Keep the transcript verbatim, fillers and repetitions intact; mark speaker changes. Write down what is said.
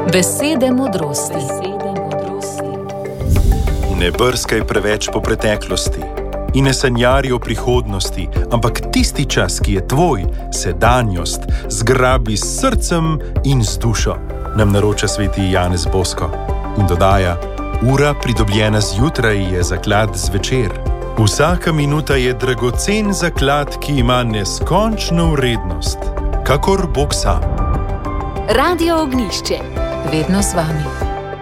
Speaker 1: Besede modrosti.
Speaker 2: Ne brskaj preveč po preteklosti in ne sanjari o prihodnosti, ampak tisti čas, ki je tvoj, sedanjost, zgrabi s srcem in z dušo, nam naroča sveti Janez Bosko. In dodaja, ura pridobljena zjutraj je zaklad zvečer. Vsaka minuta je dragocen zaklad, ki ima neskončno vrednost, kakor Bog sam.
Speaker 1: Radio Ognjišče, vedno z vami.